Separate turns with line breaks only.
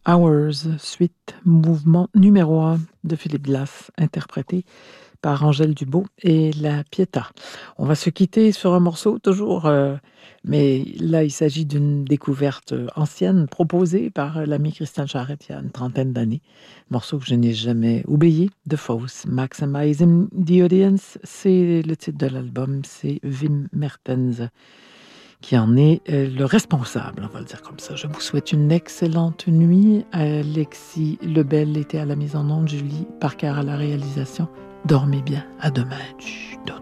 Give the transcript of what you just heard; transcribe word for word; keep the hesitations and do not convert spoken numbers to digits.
Hours, suite mouvement numéro un de Philippe Glass, interprété par Angèle Dubois et la Pietà. On va se quitter sur un morceau toujours, euh, mais là il s'agit d'une découverte ancienne proposée par l'ami Christian Charette il y a une trentaine d'années. Morceau que je n'ai jamais oublié, The Fosse, Maximizing the Audience, c'est le titre de l'album, c'est Wim Mertens qui en est euh, le responsable, on va le dire comme ça. Je vous souhaite une excellente nuit. Alexis Lebel était à la mise en onde, Julie Parker à la réalisation. Dormez bien, à demain. Chut,